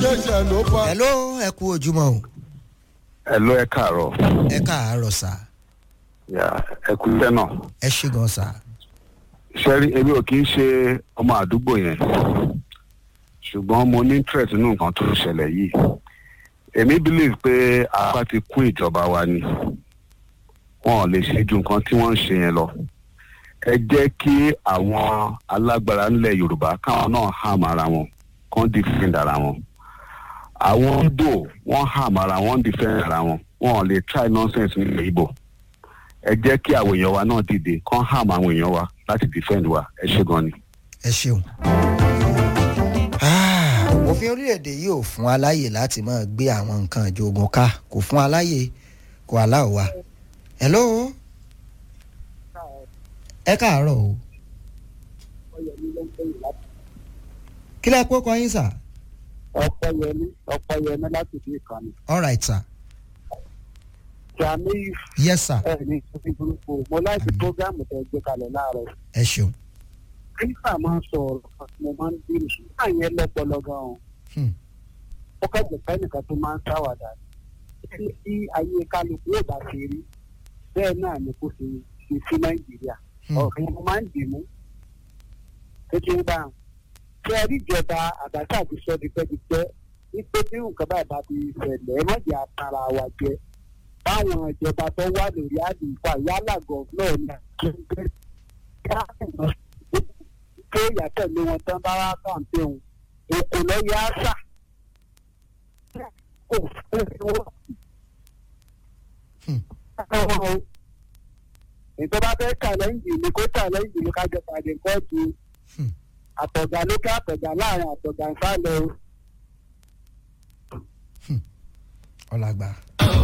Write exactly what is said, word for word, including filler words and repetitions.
hello ẹ kú ojúmọ́ o. hello ẹ káàárọ̀. ẹ káàárọ̀ sà. ya ẹ kú iṣẹ́ náà. ẹ ṣé gan sà. sẹ́rí èmi ò kì í ṣe ọmọ àdúgbò yẹn ṣùgbọ́n mo ní interest nínú nǹkan tó ṣẹlẹ̀ yìí. èmi believe pé apá ti kún ìjọba wa ni wọn ò lè ṣe ju nǹkan tí wọ́n ń ṣe yẹn lọ. ẹ jẹ́ kí àwọn alágbára ńlẹ̀ yorùbá káwọn náà hàm ara wọn kán defend ara wọn. àwọn Ìgbò wọ́n hàm ara wọn defend ara wọn wọn ò lè try nonsense nílẹ̀ Ìgbò. ẹ jẹ́ kí àwọn èèyàn wa náà dìde kán hàm àwọn èèyàn wa láti defend wa. ẹ ṣé gan ni. ẹ ṣeun. òfin orílẹ̀-èdè yìí ò fún aláyè láti máa gbé àwọn nǹkan ìjogun ká kò fún aláyè kò aláwọ̀ wa. hello ẹ káàárọ̀ o. kí lẹ kó kọ yín sà. ọpẹ́yẹmí ọpẹ́yẹmí láti fi ìkànnì. all right sir. jami. yes sir. ẹ ní ìsòfin burúkú mo láti programu tẹ gbé kalẹ̀ láàárọ̀. ẹ ṣeun. nígbà máa ń sọ ọ̀rọ̀ mo máa ń bínú sí i àyẹn lọ́pọlọ gan-an. ó kẹ́jọ pé nìkan tó máa ń sáwàdà ẹni tí ayé kálukú yóò bá ṣe rí bẹ́ẹ̀ náà ni kò ṣe ṣe sí nàìjíríà ọ̀rọ̀ mo máa ń dì mú. kékeré bá ṣe rí ìjọba àbáṣà àti sọ dípẹ́dípẹ́ wípé bí nǹkan báyìí bá ti ṣẹlẹ̀ ẹ má jẹ́ àtàrà wa jẹ báwọn ìjọba tó wà lórí àdìpá yálà gọ̀ọ́nà ní àjẹgbẹ́ tó yàtọ̀ ní wọn tán bá wá kàǹpé òun èkó lọ́yẹ̀ àṣà kò fún wọn. ìjọba fẹ́ challenge ní kó challenge ní kájọ pàdé kóòtù àtọ̀gá lókè àtọ̀gá láàrin àtọ̀gá ìsàlẹ̀ o. ọ̀làgbà.